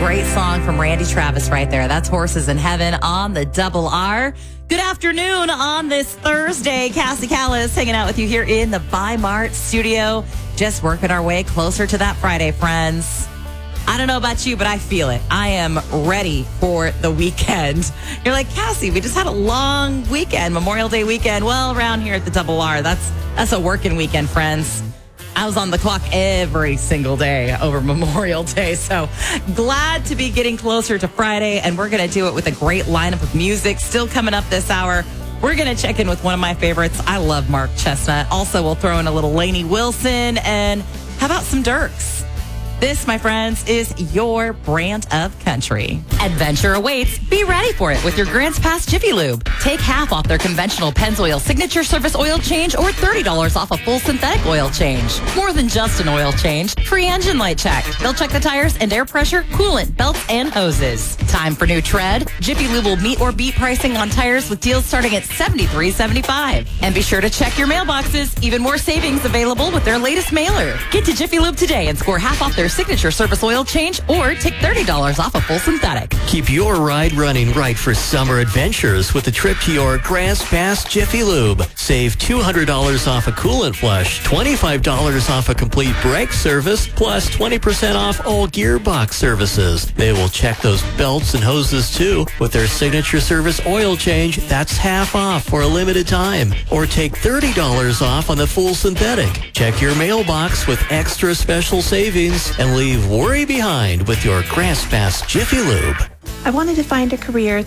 Great song from Randy Travis right there. That's Horses in Heaven on the Double R. Good afternoon on this Thursday. Cassie Callis hanging out with you here in the Buy Mart studio. Just working our way closer to that Friday, friends. I don't know about you, but I feel it. I am ready for the weekend. You're like, Cassie, we just had a long weekend, Memorial Day weekend. Well, around here at the Double R, that's a working weekend, friends. I was on the clock every single day over Memorial Day. So glad to be getting closer to Friday. And we're going to do it with a great lineup of music. Still coming up this hour, we're going to check in with one of my favorites. I love Mark Chestnut. Also, we'll throw in a little Lainey Wilson. And how about some Dirks? This, my friends, is your brand of country. Adventure awaits. Be ready for it with your Grants Pass Jiffy Lube. Take half off their conventional Pennzoil Signature Service oil change or $30 off a full synthetic oil change. More than just an oil change. Free engine light check. They'll check the tires and air pressure, coolant, belts, and hoses. Time for new tread? Jiffy Lube will meet or beat pricing on tires with deals starting at $73.75. And be sure to check your mailboxes. Even more savings available with their latest mailer. Get to Jiffy Lube today and score half off their Signature Service oil change or take $30 off a full synthetic. Keep your ride running right for summer adventures with a trip to your Grants Pass Jiffy Lube. Save $200 off a coolant flush, $25 off a complete brake service, plus 20% off all gearbox services. They will check those belts and hoses too. With their Signature Service oil change, that's half off for a limited time. Or take $30 off on the full synthetic. Check your mailbox with extra special savings and leave worry behind with your Grants Pass Jiffy Lube. I wanted to find a career